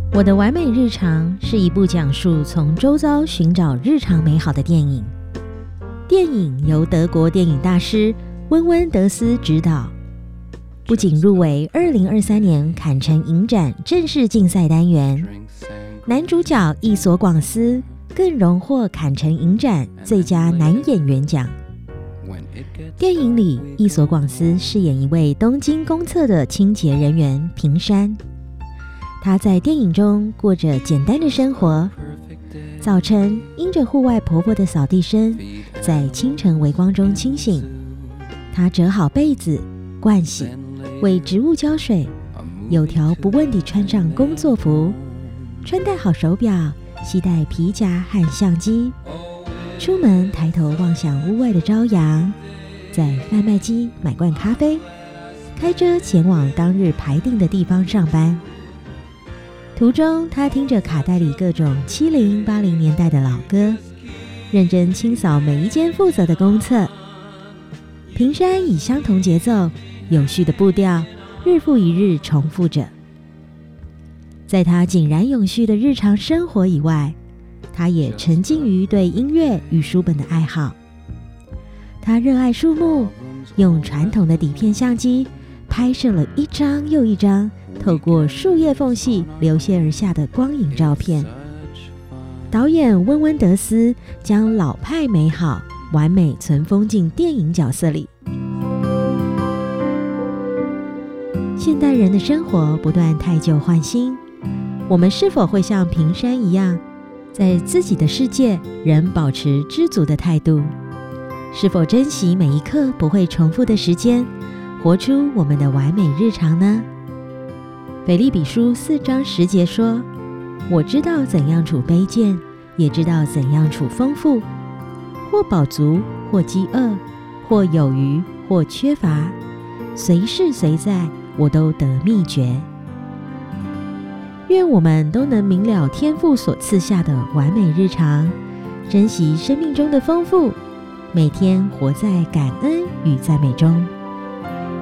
我的完美日常是一部讲述从周遭寻找日常美好的电影。电影由德国电影大师温温德斯执导，不仅入围2023年坎城影展正式竞赛单元，男主角伊索广司更荣获坎城影展最佳男演员奖。电影里，伊索广司饰演一位东京公厕的清洁人员平山。他在电影中过着简单的生活，早晨因着户外婆婆的扫地声，在清晨微光中清醒。他折好被子，盥洗，为植物浇水，有条不紊地穿上工作服，穿戴好手表，携带皮夹和相机，出门抬头望向屋外的朝阳，在贩卖机买罐咖啡，开车前往当日排定的地方上班。途中，他听着卡带里各种70、80年代的老歌，认真清扫每一间负责的公厕。平山以相同节奏、有序的步调，日复一日重复着。在他井然有序的日常生活以外，他也沉浸于对音乐与书本的爱好。他热爱树木，用传统的底片相机拍摄了一张又一张透过树叶缝隙流泻而下的光影照片。导演温温德斯将老派美好完美存封进电影角色里。现代人的生活不断汰旧换新，我们是否会像平山一样，在自己的世界仍保持知足的态度？是否珍惜每一刻不会重复的时间，活出我们的完美日常呢？腓立比书4章10节说，我知道怎样处卑贱，也知道怎样处丰富，或饱足，或饥饿，或有余，或缺乏，随事随在，我都得秘诀。愿我们都能明了天父所赐下的完美日常，珍惜生命中的丰富，每天活在感恩与赞美中。